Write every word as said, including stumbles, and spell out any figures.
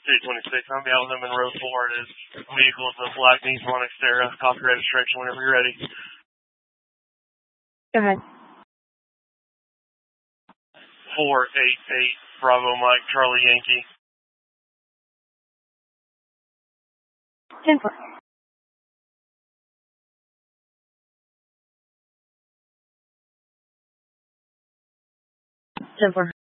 two twenty-six, I'm out in Monroe, Florida. Vehicle is a black Nissan Xterra, copy registration whenever you're ready. Go ahead. four eight eight, Bravo Mike, Charlie Yankee. ten four. ten four.